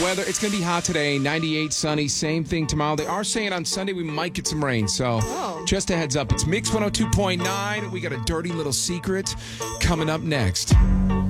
weather, it's going to be hot today, 98 sunny, same thing tomorrow. They are saying on Sunday we might get some rain, so just a heads up. It's Mix 102.9. We got a dirty little secret coming up next.